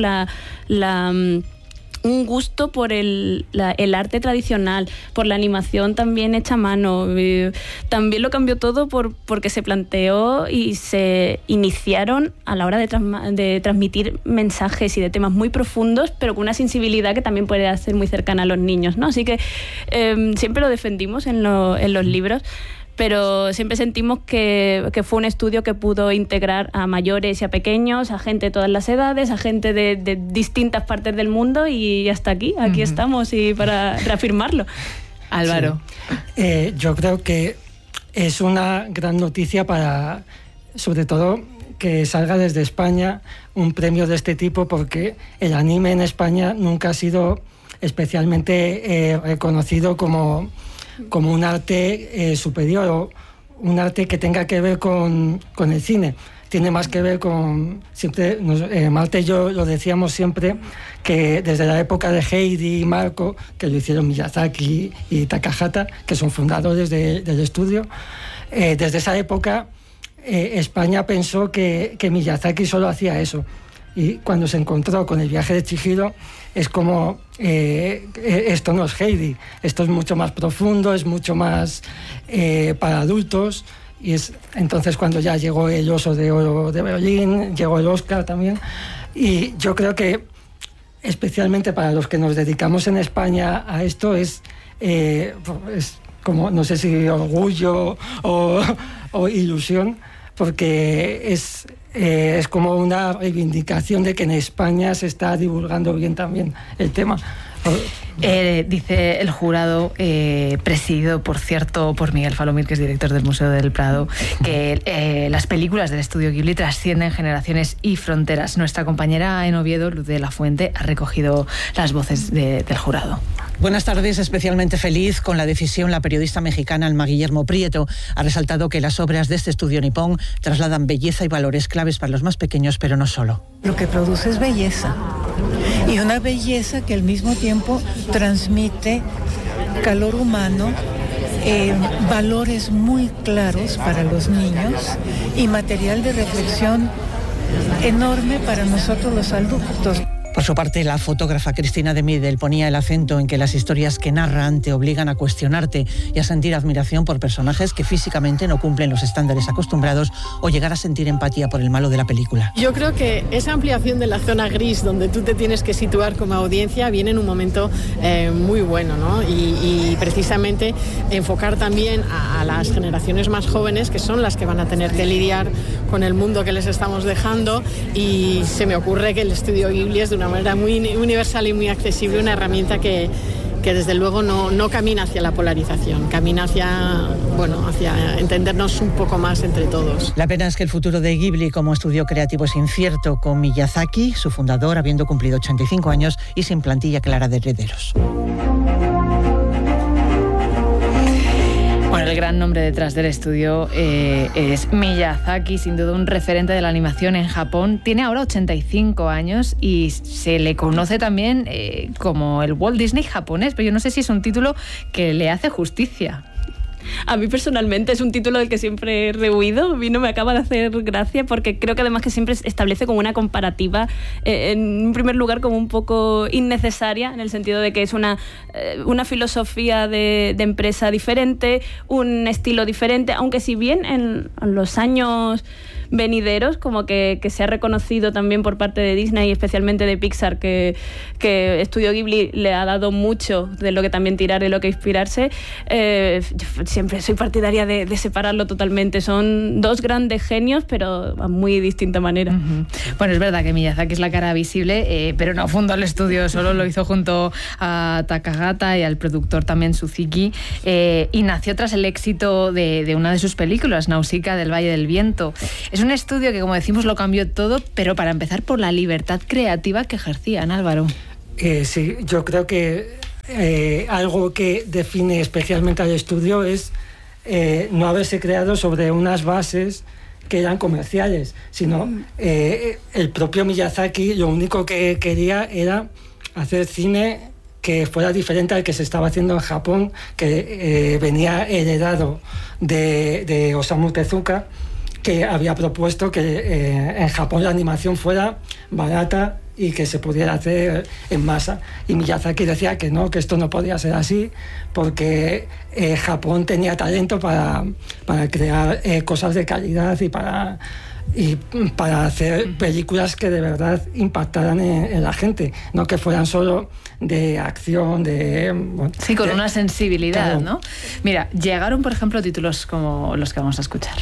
un gusto por el arte tradicional, por la animación también hecha a mano. También lo cambió todo porque se planteó y se iniciaron a la hora de transmitir mensajes y de temas muy profundos, pero con una sensibilidad que también puede ser muy cercana a los niños, ¿no? Así que siempre lo defendimos en los libros, pero siempre sentimos que fue un estudio que pudo integrar a mayores y a pequeños, a gente de todas las edades, a gente de distintas partes del mundo, y hasta aquí estamos, y para reafirmarlo. Álvaro. Sí. Yo creo que es una gran noticia para, sobre todo, que salga desde España un premio de este tipo, porque el anime en España nunca ha sido especialmente reconocido como un arte superior, o un arte que tenga que ver con el cine. Tiene más que ver con... Marta y yo lo decíamos siempre, que desde la época de Heidi y Marco, que lo hicieron Miyazaki y Takahata, que son fundadores del estudio, desde esa época España pensó que Miyazaki solo hacía eso. Y cuando se encontró con El viaje de Chihiro, es como, esto no es Heidi, esto es mucho más profundo, es mucho más para adultos. Y es entonces cuando ya llegó el Oso de Oro de Berlín, llegó el Oscar también. Y yo creo que, especialmente para los que nos dedicamos en España a esto, es como, no sé si orgullo o ilusión, porque es como una reivindicación de que en España se está divulgando bien también el tema. Dice el jurado, presidido, por cierto, por Miguel Falomir, que es director del Museo del Prado, que las películas del estudio Ghibli trascienden generaciones y fronteras. Nuestra compañera en Oviedo, Luz de la Fuente, ha recogido las voces del jurado. Buenas tardes, especialmente feliz con la decisión. La periodista mexicana Alma Guillermo Prieto ha resaltado que las obras de este estudio nipón trasladan belleza y valores claves para los más pequeños, pero no solo. Lo que produce es belleza, y una belleza que al mismo tiempo transmite calor humano, valores muy claros para los niños y material de reflexión enorme para nosotros los adultos. Por su parte, la fotógrafa Cristina de Midel ponía el acento en que las historias que narran te obligan a cuestionarte y a sentir admiración por personajes que físicamente no cumplen los estándares acostumbrados, o llegar a sentir empatía por el malo de la película. Yo creo que esa ampliación de la zona gris donde tú te tienes que situar como audiencia viene en un momento muy bueno, ¿no? Y precisamente enfocar también a las generaciones más jóvenes, que son las que van a tener que lidiar con el mundo que les estamos dejando, y se me ocurre que el estudio Ghibli es de una manera muy universal y muy accesible, una herramienta que que desde luego no camina hacia la polarización, camina hacia entendernos un poco más entre todos. La pena es que el futuro de Ghibli como estudio creativo es incierto, con Miyazaki, su fundador, habiendo cumplido 85 años y sin plantilla clara de herederos. Bueno, el gran nombre detrás del estudio es Miyazaki, sin duda un referente de la animación en Japón. Tiene ahora 85 años y se le conoce también como el Walt Disney japonés, pero yo no sé si es un título que le hace justicia. A mí personalmente es un título del que siempre he rehuido. A mí no me acaba de hacer gracia porque creo que además que siempre establece como una comparativa, en primer lugar como un poco innecesaria, en el sentido de que es una filosofía de empresa diferente, un estilo diferente, aunque si bien en los años venideros como que se ha reconocido también por parte de Disney y especialmente de Pixar que Estudio Ghibli le ha dado mucho de lo que también tirar, de lo que inspirarse. Yo siempre soy partidaria de separarlo totalmente. Son dos grandes genios, pero a muy distinta manera. Uh-huh. Bueno, es verdad que Miyazaki es la cara visible, pero no fundó el estudio, solo lo hizo junto a Takahata y al productor también Suzuki, y nació tras el éxito de una de sus películas, Nausicaa del Valle del Viento. Es un estudio que, como decimos, lo cambió todo, pero para empezar por la libertad creativa que ejercían, Álvaro. Sí, yo creo que algo que define especialmente al estudio es no haberse creado sobre unas bases que eran comerciales, sino el propio Miyazaki lo único que quería era hacer cine que fuera diferente al que se estaba haciendo en Japón, que venía heredado de Osamu Tezuka, que había propuesto que en Japón la animación fuera barata y que se pudiera hacer en masa. Y Miyazaki decía que no, que esto no podía ser así, porque Japón tenía talento para crear cosas de calidad y para hacer películas que de verdad impactaran en la gente, no que fueran solo de acción, sí, con una sensibilidad, claro. ¿No? Mira, llegaron, por ejemplo, títulos como los que vamos a escuchar.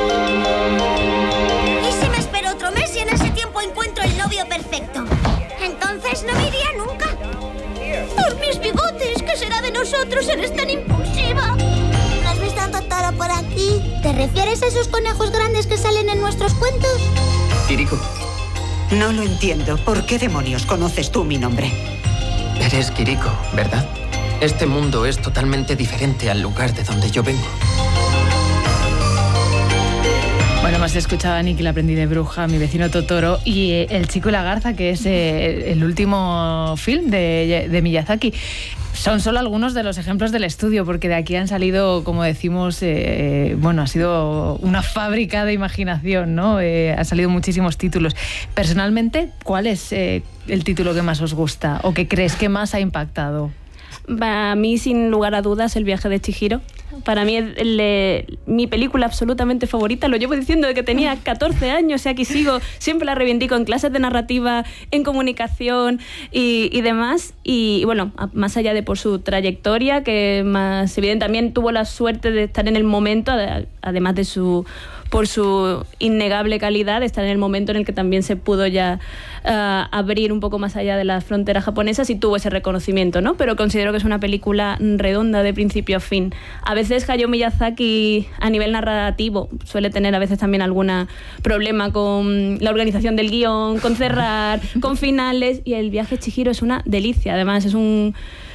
¿Y si me espero otro mes y en ese tiempo encuentro el novio perfecto? Entonces no me iría nunca. Por mis bigotes, ¿qué será de nosotros? Eres tan impulsiva. ¿No has visto a Totoro por aquí? ¿Te refieres a esos conejos grandes que salen en nuestros cuentos? Kiriko. No lo entiendo. ¿Por qué demonios conoces tú mi nombre? Eres Kiriko, ¿verdad? Este mundo es totalmente diferente al lugar de donde yo vengo. Bueno, más escuchaba a Nikki, la aprendí de bruja, Mi vecino Totoro y El chico y la garza, que es el último film de Miyazaki. Son solo algunos de los ejemplos del estudio, porque de aquí han salido, como decimos, ha sido una fábrica de imaginación, ¿no? Han salido muchísimos títulos. Personalmente, ¿cuál es el título que más os gusta o que crees que más ha impactado? A mí, sin lugar a dudas, El viaje de Chihiro. Para mí es mi película absolutamente favorita. Lo llevo diciendo desde que tenía 14 años y aquí sigo. Siempre la reivindico en clases de narrativa, en comunicación y demás. Y bueno, más allá de por su trayectoria, que más evidente, también tuvo la suerte de estar en el momento, además de por su innegable calidad, estar en el momento en el que también se pudo ya abrir un poco más allá de las fronteras japonesas y tuvo ese reconocimiento, ¿no? Pero considero que es una película redonda de principio a fin. A veces Hayao Miyazaki, a nivel narrativo, suele tener a veces también algún problema con la organización del guión, con cerrar, con finales, y El viaje de Chihiro es una delicia. Además es un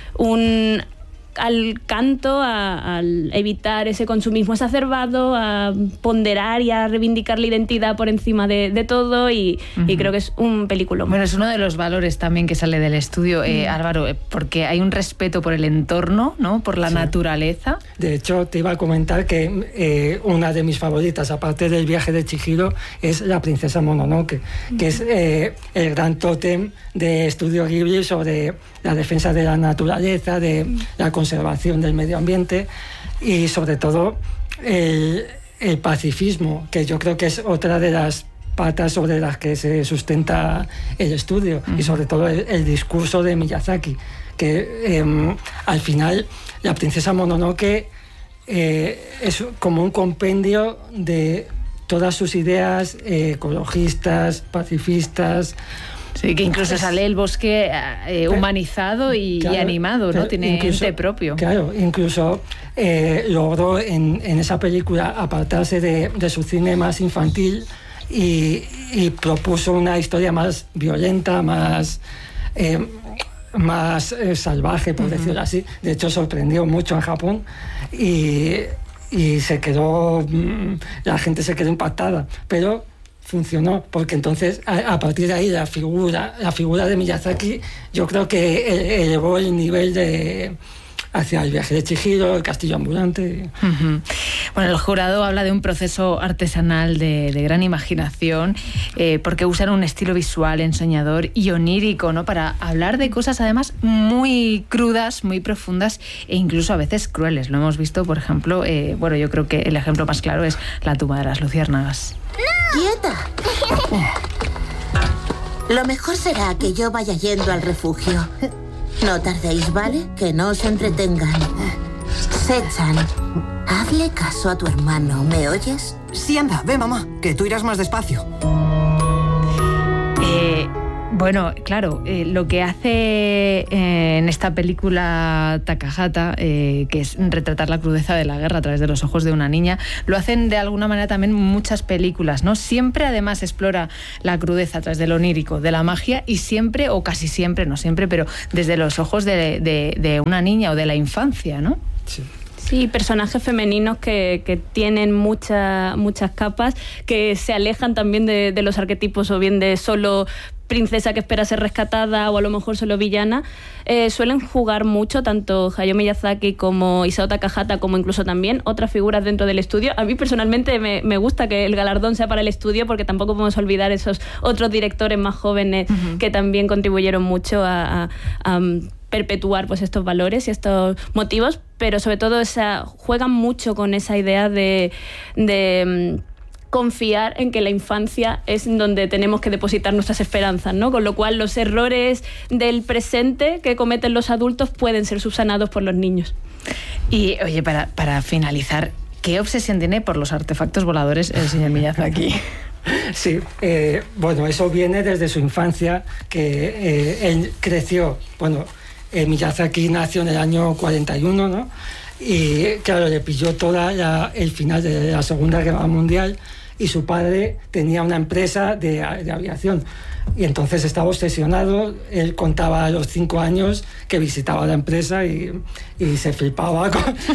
al canto, al evitar ese consumismo exacerbado, a ponderar y a reivindicar la identidad por encima de todo y creo que es un peliculón. Bueno, es uno de los valores también que sale del estudio, Álvaro, porque hay un respeto por el entorno, ¿no? Por la naturaleza. De hecho, te iba a comentar que una de mis favoritas, aparte del viaje de Chihiro, es La princesa Mononoke, que es el gran tótem de Estudio Ghibli sobre la defensa de la naturaleza, de la conservación del medio ambiente y sobre todo el pacifismo, que yo creo que es otra de las patas sobre las que se sustenta el estudio, y sobre todo el discurso de Miyazaki, que al final La princesa Mononoke es como un compendio de todas sus ideas ecologistas, pacifistas, Sí, que incluso sale el bosque humanizado y animado, ¿no? Tiene ente propio. Claro, incluso logró en esa película apartarse de su cine más infantil y propuso una historia más violenta, más salvaje, por decirlo así. De hecho, sorprendió mucho en Japón y se quedó, la gente se quedó impactada, pero funcionó, porque entonces a partir de ahí la figura de Miyazaki, yo creo que elevó el nivel hacia el viaje de Chihiro, el castillo ambulante. Uh-huh. Bueno, el jurado habla de un proceso artesanal de gran imaginación, porque usan un estilo visual ensoñador y onírico, ¿no? Para hablar de cosas además muy crudas, muy profundas e incluso a veces crueles. Lo hemos visto, por ejemplo, yo creo que el ejemplo más claro es La tumba de las luciérnagas. ¡Quieta! Lo mejor será que yo vaya yendo al refugio. No tardéis, ¿vale? Que no os entretengan. Sechan, hazle caso a tu hermano, ¿me oyes? Sí, anda, ve, mamá, que tú irás más despacio. Bueno, claro, lo que hace en esta película Takahata, que es retratar la crudeza de la guerra a través de los ojos de una niña, lo hacen de alguna manera también muchas películas, ¿no? Siempre además explora la crudeza a través del onírico, de la magia, y siempre, o casi siempre, no siempre, pero desde los ojos de una niña o de la infancia, ¿no? Sí. Sí, personajes femeninos que tienen muchas capas, que se alejan también de los arquetipos, o bien de solo princesa que espera ser rescatada o a lo mejor solo villana. Suelen jugar mucho, tanto Hayao Miyazaki como Isao Takahata, como incluso también otras figuras dentro del estudio. A mí personalmente me gusta que el galardón sea para el estudio, porque tampoco podemos olvidar esos otros directores más jóvenes que también contribuyeron mucho a perpetuar pues estos valores y estos motivos, pero sobre todo juegan mucho con esa idea de confiar en que la infancia es donde tenemos que depositar nuestras esperanzas, ¿no? Con lo cual los errores del presente que cometen los adultos pueden ser subsanados por los niños. Y oye, para finalizar, ¿qué obsesión tiene por los artefactos voladores el señor Miyazaki? Sí, eso viene desde su infancia, que él creció, Miyazaki nació en el año 41, ¿no? Y claro, le pilló el final de la Segunda Guerra Mundial, y su padre tenía una empresa de aviación, y entonces estaba obsesionado. Él contaba a los 5 años que visitaba la empresa y se flipaba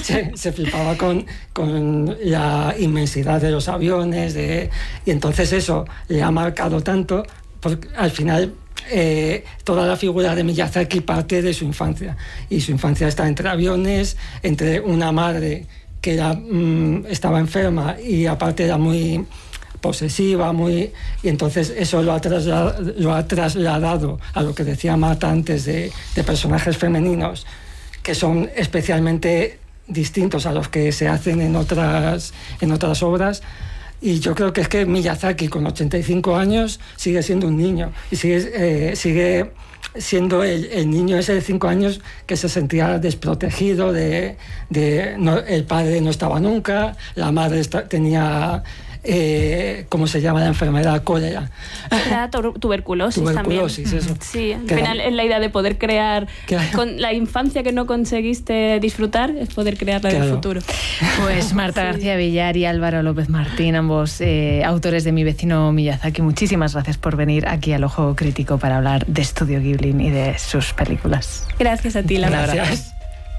con la inmensidad de los aviones, y entonces eso le ha marcado tanto, porque al final toda la figura de Miyazaki parte de su infancia, y su infancia está entre aviones, entre una madre que estaba enferma y aparte era muy posesiva, y entonces eso lo ha trasladado a lo que decía Marta antes de personajes femeninos que son especialmente distintos a los que se hacen en otras obras. Y yo creo que es que Miyazaki, con 85 años, sigue siendo un niño, y sigue siendo el niño ese de 5 años que se sentía desprotegido, el padre no estaba nunca, la madre tenía ¿cómo se llama la enfermedad? Cólera. Era tuberculosis también. Eso. Sí, al final es la idea de poder crear con la infancia que no conseguiste disfrutar, es poder crearla en el futuro. Pues Marta García Villar y Álvaro López Martín, ambos autores de Mi vecino Miyazaki, muchísimas gracias por venir aquí al Ojo Crítico para hablar de Estudio Ghibli y de sus películas. Gracias a ti, Laura. Gracias.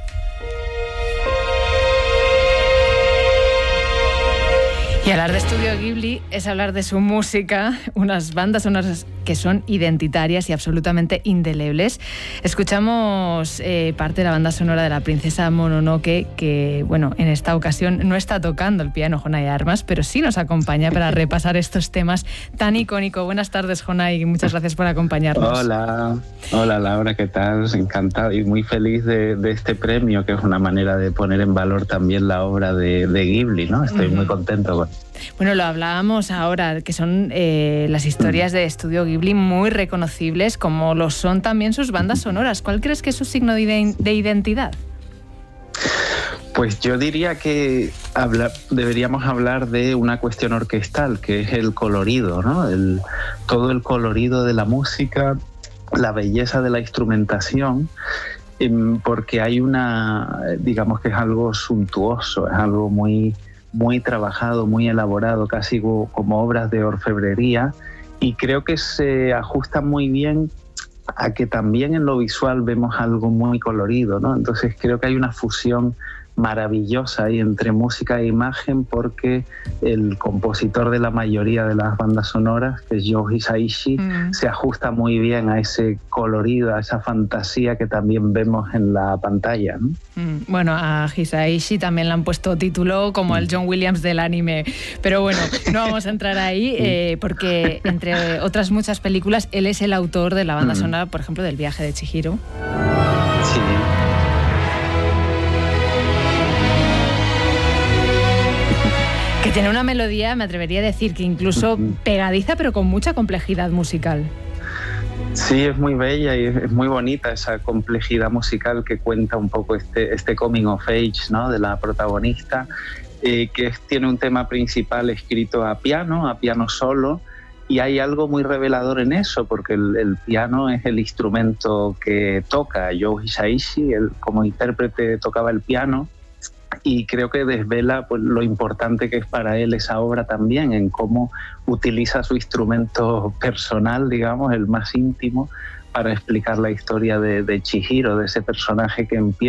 Y hablar de Estudio Ghibli es hablar de su música, unas bandas sonoras que son identitarias y absolutamente indelebles. Escuchamos parte de la banda sonora de La princesa Mononoke, que, en esta ocasión no está tocando el piano Jonay Armas, pero sí nos acompaña para repasar estos temas tan icónicos. Buenas tardes, Jonay, y muchas gracias por acompañarnos. Hola Laura, ¿qué tal? Encantado y muy feliz de este premio, que es una manera de poner en valor también la obra de Ghibli, ¿no? Estoy muy contento. Bueno, lo hablábamos ahora, que son las historias de Estudio Ghibli muy reconocibles, como lo son también sus bandas sonoras. ¿Cuál crees que es su signo de identidad? Pues yo diría que deberíamos hablar de una cuestión orquestal, que es el colorido, ¿no? Todo el colorido de la música, la belleza de la instrumentación, porque hay digamos que es algo suntuoso, es algo muy, muy trabajado, muy elaborado, casi como obras de orfebrería, y creo que se ajusta muy bien a que también en lo visual vemos algo muy colorido, ¿no? Entonces creo que hay una fusión maravillosa ahí entre música e imagen, porque el compositor de la mayoría de las bandas sonoras, que es Joe Hisaishi, se ajusta muy bien a ese colorido, a esa fantasía que también vemos en la pantalla, ¿no? Bueno, a Hisaishi también le han puesto título como el John Williams del anime, pero bueno, no vamos a entrar ahí porque entre otras muchas películas él es el autor de la banda sonora, por ejemplo, del Viaje de Chihiro. Sí. Que tiene una melodía, me atrevería a decir, que incluso pegadiza, pero con mucha complejidad musical. Sí, es muy bella y es muy bonita esa complejidad musical que cuenta un poco este coming of age, ¿no?, de la protagonista, que tiene un tema principal escrito a piano solo, y hay algo muy revelador en eso, porque el piano es el instrumento que toca Joe Hisaishi. Él como intérprete tocaba el piano, y creo que desvela pues lo importante que es para él esa obra también, en cómo utiliza su instrumento personal, digamos, el más íntimo, para explicar la historia de Chihiro, de ese personaje que empieza